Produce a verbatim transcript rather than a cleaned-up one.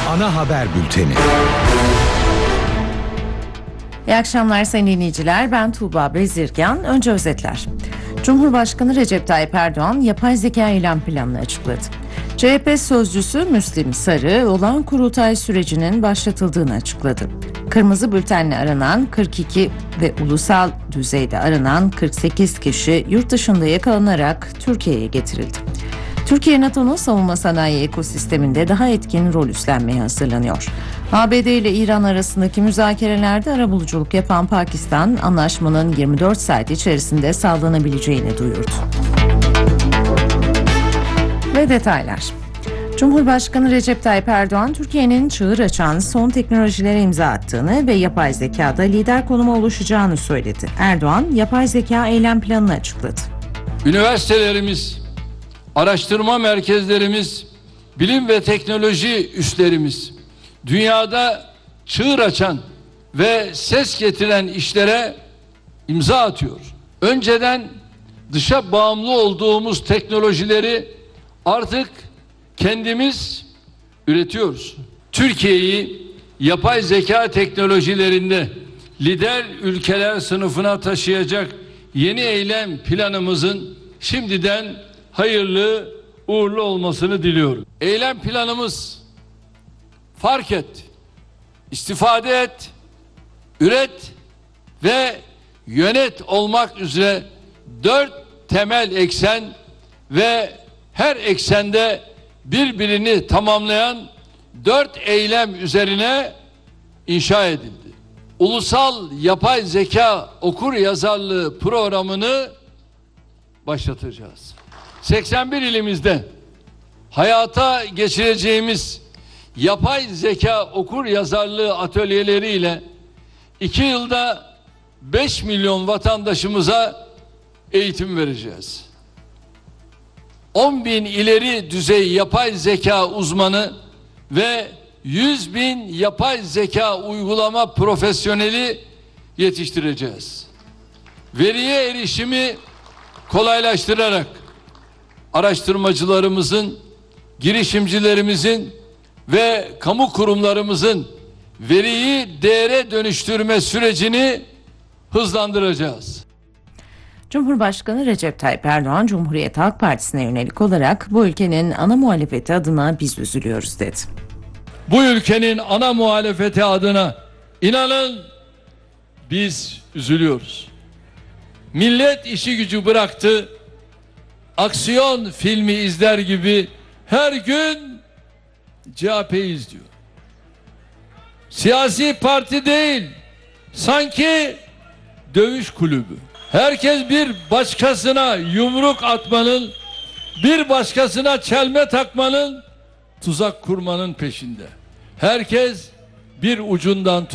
Ana haber bülteni. İyi akşamlar sayın dinleyiciler. Ben Tuğba Bezirgan. Önce özetler. Cumhurbaşkanı Recep Tayyip Erdoğan yapay zeka eylem planını açıkladı. C H P sözcüsü Müslim Sarı olağan kurultay sürecinin başlatıldığını açıkladı. Kırmızı bültenle aranan kırk iki ve ulusal düzeyde aranan kırk sekiz kişi yurt dışında yakalanarak Türkiye'ye getirildi. Türkiye, NATO'nun savunma sanayi ekosisteminde daha etkin rol üstlenmeye hazırlanıyor. A B D ile İran arasındaki müzakerelerde arabuluculuk yapan Pakistan, anlaşmanın yirmi dört saat içerisinde sağlanabileceğini duyurdu. Ve detaylar. Cumhurbaşkanı Recep Tayyip Erdoğan, Türkiye'nin çığır açan son teknolojilere imza attığını ve yapay zekada lider konuma ulaşacağını söyledi. Erdoğan, yapay zeka eylem planını açıkladı. Üniversitelerimiz, araştırma merkezlerimiz, bilim ve teknoloji üslerimiz dünyada çığır açan ve ses getiren işlere imza atıyor. Önceden dışa bağımlı olduğumuz teknolojileri artık kendimiz üretiyoruz. Türkiye'yi yapay zeka teknolojilerinde lider ülkeler sınıfına taşıyacak yeni eylem planımızın şimdiden hayırlı uğurlu olmasını diliyorum. Eylem planımız fark et, istifade et, üret ve yönet olmak üzere dört temel eksen ve her eksende birbirini tamamlayan dört eylem üzerine inşa edildi. Ulusal Yapay Zeka Okur Yazarlığı programını başlatacağız. seksen bir ilimizde hayata geçireceğimiz yapay zeka okur yazarlığı atölyeleriyle iki yılda beş milyon vatandaşımıza eğitim vereceğiz. on bin ileri düzey yapay zeka uzmanı ve yüz bin yapay zeka uygulama profesyoneli yetiştireceğiz. Veriye erişimi kolaylaştırarak araştırmacılarımızın, girişimcilerimizin ve kamu kurumlarımızın veriyi değere dönüştürme sürecini hızlandıracağız. Cumhurbaşkanı Recep Tayyip Erdoğan, Cumhuriyet Halk Partisi'ne yönelik olarak bu ülkenin ana muhalefeti adına biz üzülüyoruz dedi. Bu ülkenin ana muhalefeti adına inanın biz üzülüyoruz. Millet işi gücü bıraktı, aksiyon filmi izler gibi her gün C H P'yi izliyor. Siyasi parti değil, sanki dövüş kulübü. Herkes bir başkasına yumruk atmanın, bir başkasına çelme takmanın, tuzak kurmanın peşinde. Herkes bir ucundan